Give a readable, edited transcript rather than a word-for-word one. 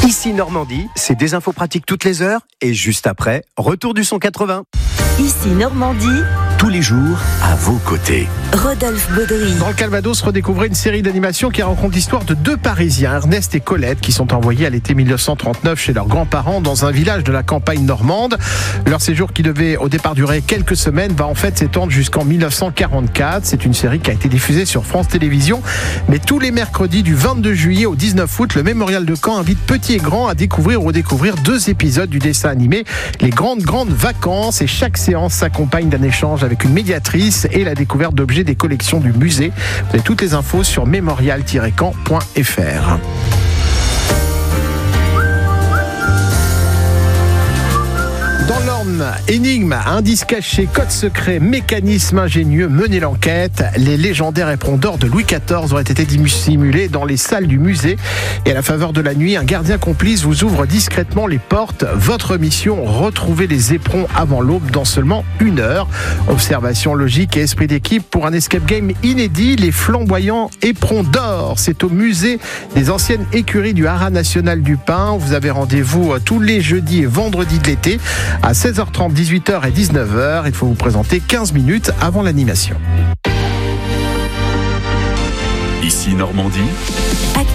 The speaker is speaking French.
Ici Normandie, c'est des infos pratiques toutes les heures et juste après, retour du son 80. Ici Normandie, tous les jours à vos côtés. Rodolphe Baudry. Dans le Calvados, redécouvrez une série d'animations qui raconte l'histoire de deux Parisiens, Ernest et Colette, qui sont envoyés à l'été 1939 chez leurs grands-parents dans un village de la campagne normande. Leur séjour, qui devait au départ durer quelques semaines, va en fait s'étendre jusqu'en 1944. C'est une série qui a été diffusée sur France Télévisions. Mais tous les mercredis du 22 juillet au 19 août, le Mémorial de Caen invite petits et grands à découvrir ou redécouvrir 2 épisodes du dessin animé Les Grandes Vacances. Et chaque séance s'accompagne d'un échange avec une médiatrice et la découverte d'objets des collections du musée. Vous avez toutes les infos sur mémorial-caen.fr. Dans l'Orne, énigme, indice caché, code secret, mécanisme ingénieux, menez l'enquête. Les légendaires éperons d'or de Louis XIV auraient été dissimulés dans les salles du musée. Et à la faveur de la nuit, un gardien complice vous ouvre discrètement les portes. Votre mission, retrouver les éperons avant l'aube dans seulement 1 heure. Observation logique et esprit d'équipe pour un escape game inédit, les flamboyants éperons d'or. C'est au musée des anciennes écuries du Haras national du Pin. Vous avez rendez-vous tous les jeudis et vendredis de l'été à 16h30, 18h et 19h. Il faut vous présenter 15 minutes avant l'animation. Ici Normandie.